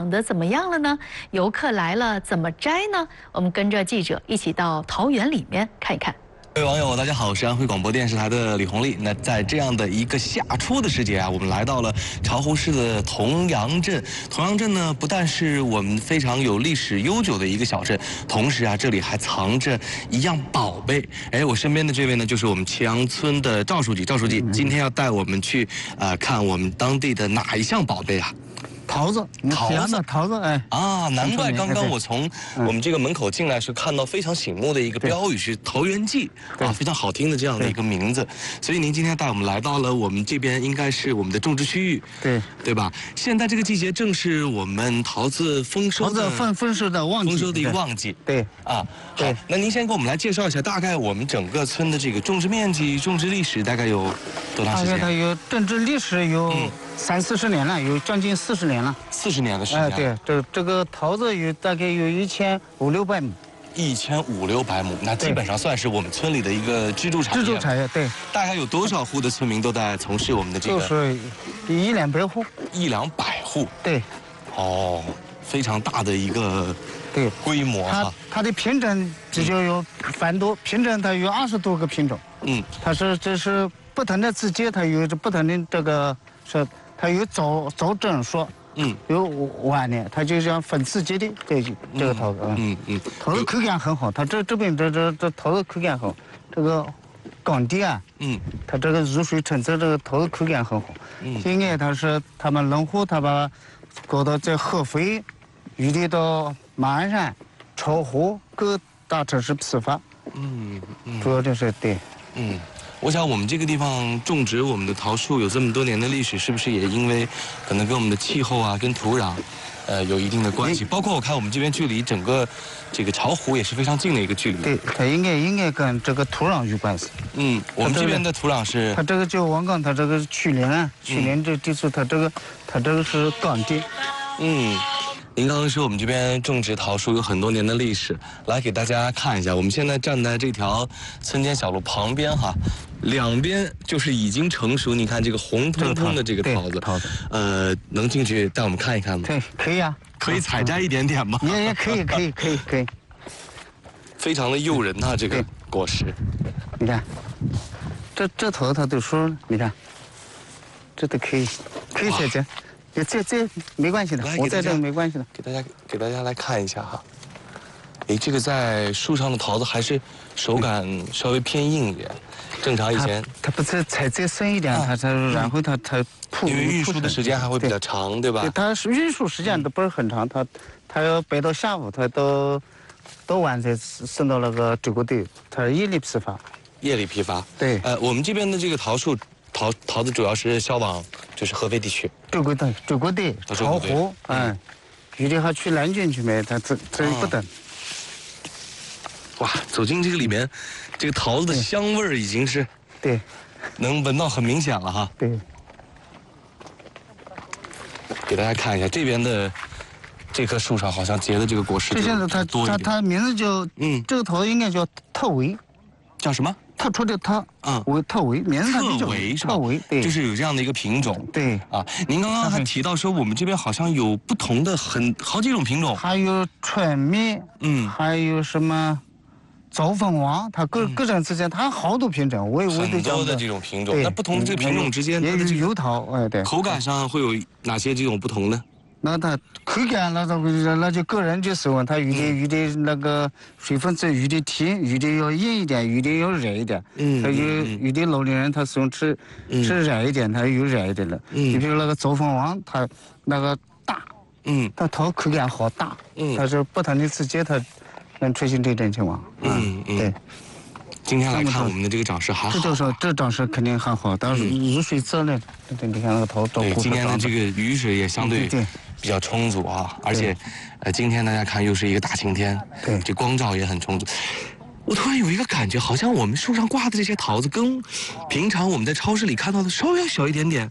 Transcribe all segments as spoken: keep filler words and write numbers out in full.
得怎么样了呢？游客来了怎么摘呢？我们跟着记者一起到桃园里面看一看。 各位网友，大家好，我是安徽广播电视台的李红丽。那在这样的一个夏初的时节啊，我们来到了巢湖市的同阳镇。同阳镇呢，不但是我们非常有历史悠久的一个小镇，同时啊，这里还藏着一样宝贝。哎，我身边的这位呢，就是我们祁阳村的赵书记。赵书记今天要带我们去啊、呃、看我们当地的哪一项宝贝啊？ 桃子， 桃子， 桃子，哎啊，难怪刚刚我从我们这个门口进来时看到非常醒目的一个标语是“桃源记”，啊，非常好听的这样的一个名字。所以您今天带我们来到了我们这边，应该是我们的种植区域， 对对吧？现在这个季节正是我们桃子丰收， 桃子丰丰收的旺季， 丰收的一个旺季。 对啊，好，那您先给我们来介绍一下，大概我们整个村的这个种植面积、种植历史大概有多长时间？ 大概它有种植历史有。嗯 三四十年了，有将近四十年了。 四十年的时间。 哎，对，这这个桃子有大概有一千五六百亩。一千五六百亩，那基本上算是我们村里的一个支柱产业。 支柱产业，对。 大概有多少户的村民都在从事我们的这个？ 就是一两百户。 一两百户。 对。 哦，非常大的一个对规模哈。 它它的品种只就有繁多，品种它有二十多个品种。嗯。它是这是不同的季节，它有不同的这个是。 它有早早成熟，嗯，有晚的，它就像分次节的这这个桃子，嗯嗯，桃子口感很好，它这这边这这这桃子口感好，这个耕地啊，嗯，它这个入水成册这个桃子口感很好，嗯，应该它是他们农户他把搞到在合肥、玉里到马鞍山、巢湖各大城市批发，嗯嗯，主要就是对， 嗯。 我想我们这个地方种植我们的桃树有这么多年的历史，是不是也因为可能跟我们的气候啊、跟土壤，呃，有一定的关系？包括我看我们这边距离整个这个巢湖也是非常近的一个距离。 对，它应该应该跟这个土壤有关系。 嗯，我们这边的土壤是…… 它这个叫王岗，它这个曲陵啊，曲陵这地处它这个它这个是岗地。 嗯。 您刚刚说我们这边种植桃树有很多年的历史，来给大家看一下。我们现在站在这条村间小路旁边哈，两边就是已经成熟。你看这个红彤彤的这个桃子， 桃子， 呃，能进去带我们看一看吗？ 对，可以啊， 可以采摘一点点吗？ 也也可以，可以，可以，可以。 非常的诱人呐，这个果实。 你看，这这桃子它都熟了，你看，这都可以，可以采摘。 这这没关系的，我在这没关系的。 给大家给大家来看一下哈，哎，这个在树上的桃子还是手感稍微偏硬一点。正常以前它不是采摘深一点，它它然后它它铺，因为运输的时间还会比较长，对吧？ 对，它是运输时间都不是很长，它它要摆到下午，它到到晚才送到那个收购队，它是夜里批发。 夜里批发。 对。 呃，我们这边的这个桃树。 桃桃子主要是销往就是合肥地区， 收购队、收购队、巢湖，嗯，有的还去南京去买，它这这不等。 哇，走进这个里面，这个桃子的香味儿已经是对， 能闻到很明显了哈。 对， 给大家看一下这边的这棵树上好像结的这个果实， 这现在它它它名字叫嗯，这个桃子应该叫特维， 叫什么？ 特出的特，嗯，维特维，名字它特维是吧？ 特维，对， 就是有这样的一个品种， 对啊。您刚刚还提到说，我们这边好像有不同的很好几种品种， 还有春蜜，嗯，还有什么早凤王，它各、嗯、各种之间，它好多品种，我也我也很多的这种品种。那不同这个品种之间， 也有油桃，哎，对， 口感上会有哪些这种不同呢？ 那它口感那那那就个人就是问它有的有的那个水分子有的甜，有的要硬一点，有的要软一点。嗯，它有有的老年人他喜欢吃吃软一点，它有软一点的。嗯，你比如那个早凤王，它那个大，嗯，它桃口感好大，嗯，它是不同的季节它能出现这种情况。嗯嗯，对。 今天来看我们的这个长势还好， 这就是这长势肯定很好，但是雨水滋润，对，你看那个桃照顾。 今年的这个雨水也相对比较充足啊，而且，呃，今天大家看又是一个大晴天， 对， 这光照也很充足。我突然有一个感觉，好像我们树上挂的这些桃子跟平常我们在超市里看到的稍微要小一点点。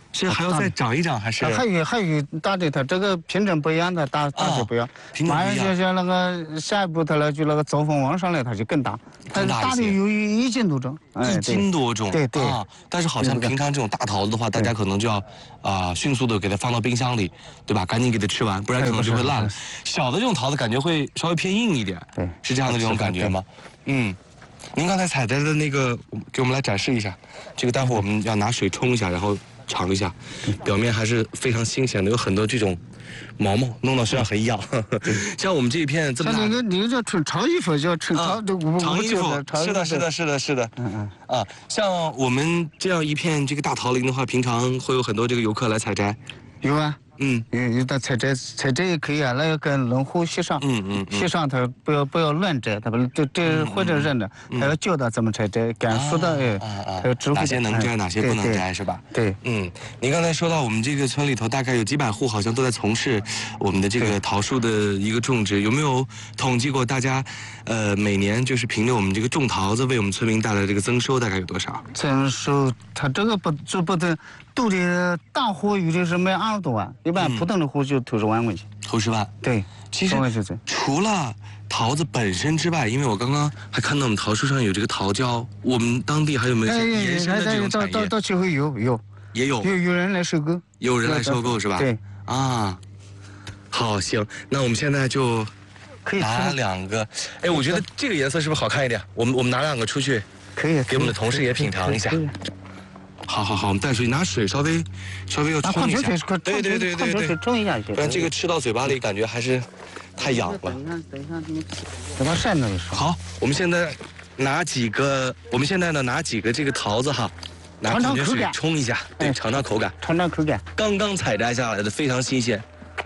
是还要再长一长还是？ 还有还有大的，它这个品种不一样，它大大小不一样。 品种不一样。 马上就像那个下一步它那就那个招风往上来，它就更大。它大的有一斤多重。 一斤多重。 对对。 啊，但是好像平常这种大桃子的话，大家可能就要啊迅速的给它放到冰箱里，对吧？赶紧给它吃完，不然可能就会烂了。小的这种桃子感觉会稍微偏硬一点。对。是这样的这种感觉吗？嗯。您刚才采摘的那个，给我们来展示一下。这个待会儿我们要拿水冲一下，然后尝一下，表面还是非常新鲜的，有很多这种毛毛，弄到身上很痒。像我们这一片这么大， 像那个你叫穿长衣服叫穿长长衣服，是的，是的，是的，是的。嗯嗯。啊，像我们这样一片这个大桃林的话，平常会有很多这个游客来采摘。 有啊。 嗯， 有有的采摘采摘也可以啊，那要跟农户协商。嗯嗯，协商他不要不要乱摘，他不这这或者人呢，他要教他怎么采摘，敢说的哎，他要指挥哪些能摘，哪些不能摘，是吧？ 对， 嗯，您刚才说到我们这个村里头大概有几百户，好像都在从事我们的这个桃树的一个种植，有没有统计过大家，呃，每年就是凭着我们这个种桃子为我们村民带来的这个增收大概有多少？ 增收，他这个不这不得。都的大户有的是卖二十多万，一般普通的户就投十万块钱。 投十万？ 对， 其实除了桃子本身之外，因为我刚刚还看到我们桃树上有这个桃胶，我们当地还有没有延伸的这种产业？ 到到到机会有有也有有有人来收购， 有人来收购是吧？ 对啊，好行，那我们现在就可以拿两个。哎，我觉得这个颜色是不是好看一点？我们我们拿两个出去， 可以给我们的同事也品尝一下。好好好，我们带水，拿水稍微稍微要冲一下，对对对对对， 冲一下， 不然这个吃到嘴巴里感觉还是太痒了。 等一下，等一下，你等它晒那一说。 好，我们现在拿几个，我们现在呢拿几个这个桃子哈，拿矿泉水冲一下，对，尝尝口感， 尝尝口感。 刚刚采摘下来的，非常新鲜。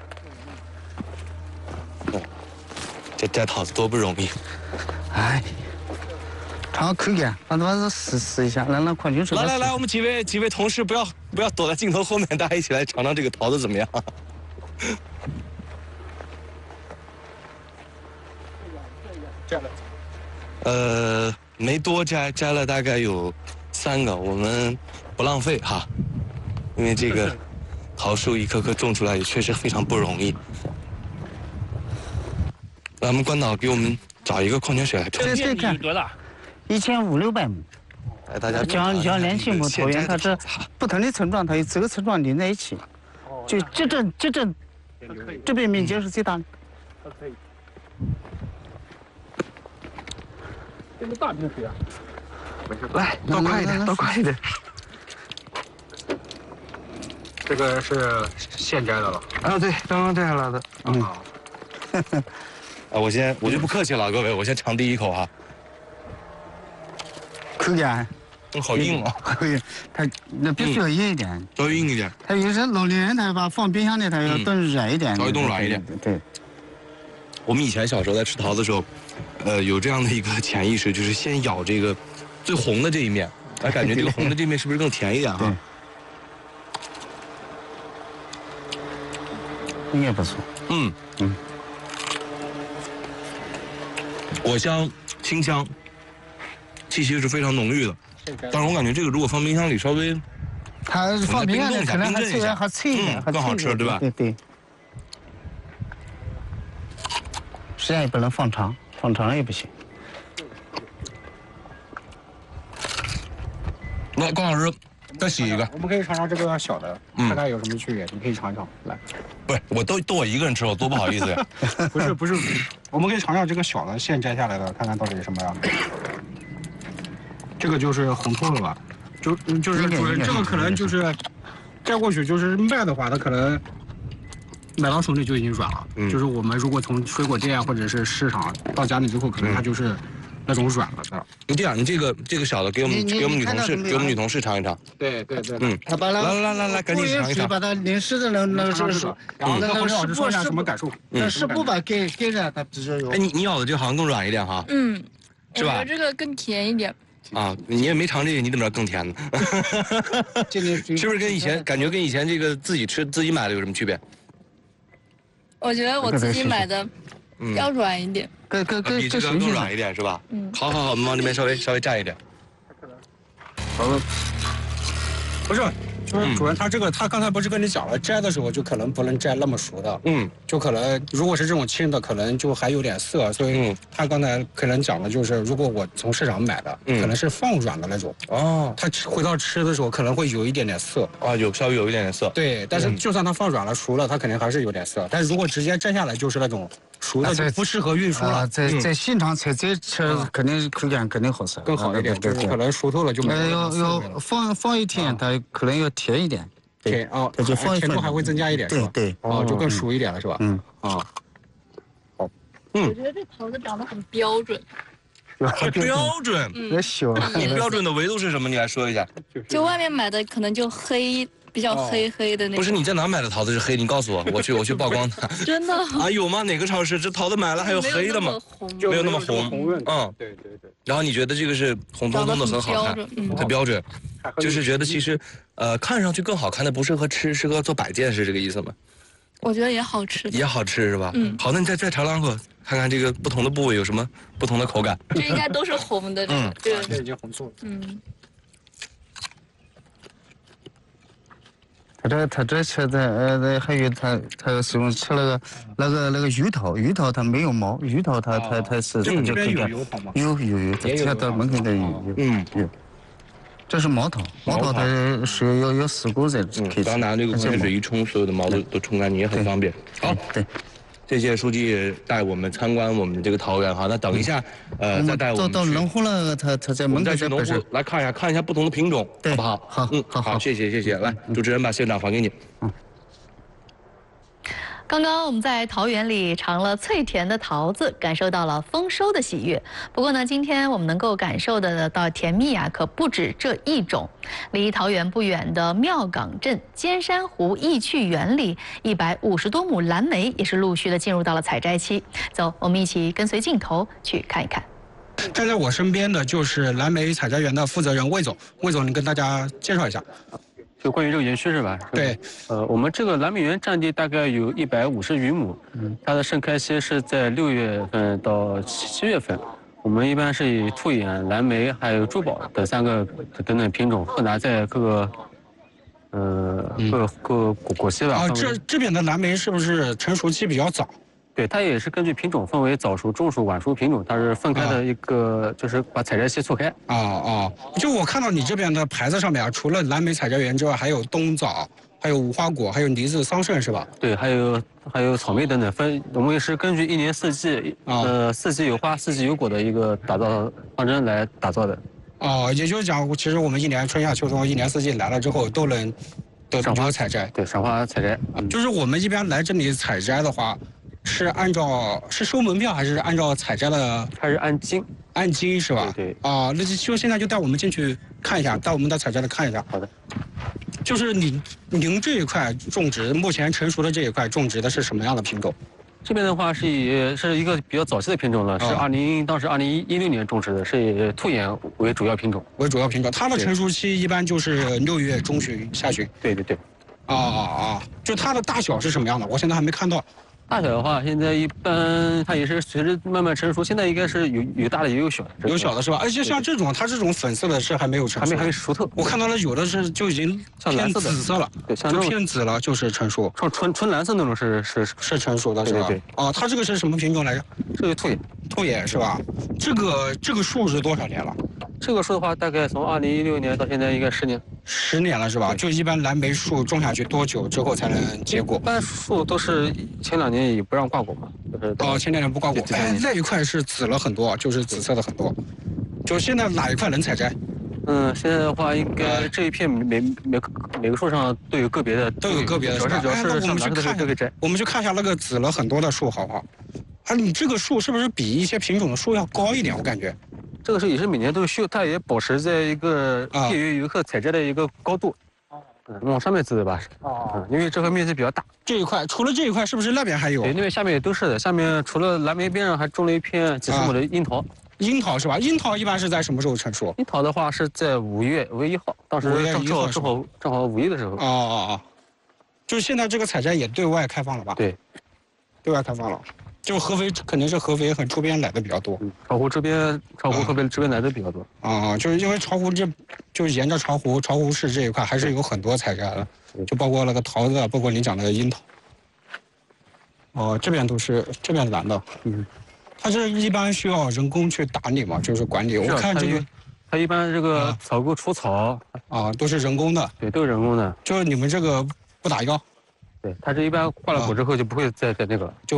哦，这摘桃子多不容易。 哎。尝口感，把它把它试试一下，来让矿泉水。 来来来，我们几位几位同事不要不要躲在镜头后面，大家一起来尝尝这个桃子怎么样？呃，没多摘，摘了大概有三个，我们不浪费哈，因为这个桃树一棵棵种出来也确实非常不容易。来，我们关导给我们找一个矿泉水来冲。 这这看多大？一千五六百亩， 哎，大家讲讲连起亩桃园，它这不同的村庄，它有这个村庄连在一起，就这镇这镇这边面积是最大的。可以。 这个大瓶水啊！ 来，倒快一点，倒快一点。 这个是现摘的了。 啊，对，刚刚摘下来的。嗯。 啊，我先我就不客气了，各位，我先尝第一口哈。 口感， 嗯，好硬啊！ 可以，它那必须要硬一点， 稍微硬一点。 它有些老年人他把放冰箱里，他要炖软一点， 稍微炖软一点。 对。 我们以前小时候在吃桃子的时候，呃，有这样的一个潜意识，就是先咬这个最红的这一面，哎，感觉这个红的这面是不是更甜一点哈？ 应该不错。 嗯嗯，果香、清香。气息是非常浓郁的，但是我感觉这个如果放冰箱里稍微， 它放冰箱里可能还脆还脆一点， 更好吃，对吧？ 对对。实在也不能放长，放长了也不行。 来，关老师，再洗一个。 我们可以尝尝这个小的，看看有什么区别。你可以尝一尝，来。 不是，我都都我一个人吃，我多不好意思呀。 不是不是，我们可以尝尝这个小的现摘下来的，看看到底是什么样的。这个就是红透了吧？就就是主人，这个可能就是摘过去，就是卖的话，它可能买到手里就已经软了。嗯，就是我们如果从水果店或者是市场到家里之后，可能它就是那种软了的。 你这样，你这个这个小的给我们给我们女同事给我们女同事尝一尝。 对对对， 嗯， 他把那来来来来，赶紧尝一尝。 把它淋湿的那那是是， 然后那个老师说一下什么感受？ 那湿布把给给着它比较有。 哎，你你咬的这个好像更软一点哈。 嗯， 是吧？ 我这个更甜一点。 啊，你也没尝这个，你怎么知道更甜呢？是不是跟以前感觉跟以前这个自己吃自己买的有什么区别？ 我觉得我自己买的要软一点， 更更更比这个更软一点是吧？嗯，好好好，我们往这边稍微稍微蘸一点。 好了，不是， 就是主任，他这个他刚才不是跟你讲了，摘的时候就可能不能摘那么熟的，嗯，就可能如果是这种青的，可能就还有点涩，所以他刚才可能讲的就是，如果我从市场买的，可能是放软的那种，哦，他回到吃的时候可能会有一点点涩， 啊，有稍微有一点点涩， 对，但是就算它放软了熟了，它肯定还是有点涩，但是如果直接摘下来就是那种熟的，就不适合运输了， 在在现场采摘吃肯定口感肯定好吃， 更好一点，就是可能熟透了就没有。 要要放放一天，它可能要甜一点。 甜啊，它就放甜度还会增加一点，是吧？ 对， 哦，就更熟一点了，是吧？嗯啊， 好，嗯，我觉得这桃子长得很标准， 很标准， 也小。 你标准的维度是什么？你来说一下。 就外面买的可能就黑。比较黑黑的那种。 不是你在哪买的桃子是黑？你告诉我，我去我去曝光它。 真的啊？有吗？哪个超市这桃子买了还有黑的吗？没有那么红，嗯，对对对。然后你觉得这个是红彤彤的很好看，很标准，就是觉得其实呃看上去更好看的不适合吃，适合做摆件，是这个意思吗？ 我觉得也好吃， 也好吃是吧？嗯。好，那你再再尝两口，看看这个不同的部位有什么不同的口感。 这应该都是红的，嗯， 对，这已经红透了，嗯。 他这他这吃的呃还有他他喜欢吃那个那个那个鱼头，鱼头它没有毛，鱼头它它它是这这边有油头吗？ 有有有，这到门口的有嗯有。这是毛头，毛头它是要要死骨才可以。 刚拿这个矿泉水一冲，所有的毛都都冲干净，也很方便。好， 对。 谢谢书记带我们参观我们的这个桃园哈，那等一下，呃，再带我们到农户了，他他在门口再去农户来看一下，看一下不同的品种，好不好？ 好， 嗯，好，谢谢谢谢，来，主持人把现场还给你。嗯。 刚刚我们在桃园里尝了脆甜的桃子，感受到了丰收的喜悦。不过呢，今天我们能够感受得到甜蜜啊，可不止这一种。离桃园不远的庙岗镇尖山湖益趣园里，一百五十多亩蓝莓也是陆续的进入到了采摘期。走，我们一起跟随镜头去看一看。 站在我身边的就是蓝莓采摘园的负责人魏总，魏总，你跟大家介绍一下。 就关于这个园区是吧？ 对， 呃，我们这个蓝莓园占地大概有一百五十余亩，嗯，它的盛开期是在六月份到七月份。我们一般是以兔眼、蓝莓还有珠宝等三个等等品种混杂在各个，呃，各各果果期吧。 啊，这这边的蓝莓是不是成熟期比较早？ 对，它也是根据品种分为早熟、中熟、晚熟品种，它是分开的一个，啊、就是把采摘期错开。 啊啊！就我看到你这边的牌子上面啊，除了蓝莓采摘园之外，还有冬枣，还有无花果，还有梨子、桑葚，是吧？ 对，还有还有草莓等等，分我们也是根据一年四季，啊、呃，四季有花、四季有果的一个打造方针来打造的。 哦，也就是讲，其实我们一年春夏秋冬，一年四季来了之后都能得赏花采摘。 对，赏花采摘。 嗯、就是我们一般来这里采摘的话。是按照是收门票还是按照采摘的？ 它是按斤， 按斤是吧？ 对。 啊，那就就现在就带我们进去看一下，带我们的采摘的看一下。 好的。 就是您您这一块种植，目前成熟的这一块种植的是什么样的品种？ 这边的话是以是一个比较早期的品种了，是二零当时二零一六年种植的，是以兔眼为主要品种。 为主要品种，它的成熟期一般就是六月中旬下旬。 对对对。 啊啊啊！就它的大小是什么样的？我现在还没看到。 大小的话，现在一般它也是随着慢慢成熟，现在应该是有有大的也有小的， 有小的是吧？而且像这种，它这种粉色的是还没有成熟， 还没还没熟透。 我看到了有的是就已经偏紫色了， 对， 就偏紫了，就是成熟。 纯纯纯蓝色那种是是是成熟的，是吧？ 对。 哦，它这个是什么品种来着？ 这个兔眼， 兔眼是吧？这个这个树是多少年了？ 这个树的话，大概从二零一六年到现在应该十年， 十年了是吧？就一般蓝莓树种下去多久之后才能结果？ 一般树都是前两年也不让挂果嘛，就是哦，前两年不挂果。哎，那一块是紫了很多，就是紫色的很多。就现在哪一块能采摘？ 嗯，现在的话，应该这一片每每每个树上都有个别的， 都有个别的。主要是主要是我们去看一下， 我们去看一下那个紫了很多的树，好不好？啊，你这个树是不是比一些品种的树要高一点？我感觉。 这个是也是每年都修，它也保持在一个业余游客采摘的一个高度，嗯，往上面走的吧，哦，因为这个面积比较大。 这一块除了这一块，是不是那边还有？ 对，那边下面也都是的。下面除了蓝莓边上还种了一片几十亩的樱桃。 樱桃是吧？樱桃一般是在什么时候成熟？ 樱桃的话是在五月五月一号，当时正好正好正好五一的时候。哦哦哦，就是现在这个采摘也对外开放了吧？ 对， 对外开放了。 就合肥肯定是合肥和周边来的比较多。 巢湖这边，巢湖合肥这边来的比较多。 啊，就是因为巢湖这，就是沿着巢湖巢湖市这一块还是有很多采摘的，就包括那个桃子，包括您讲的樱桃。哦，这边都是这边蓝的，嗯，它是一般需要人工去打理嘛，就是管理。我看这个， 它一般这个草沟除草啊，都是人工的。 对，都是人工的。 就是你们这个不打药。 对，它这一般挂了果之后就不会再再那个了。 就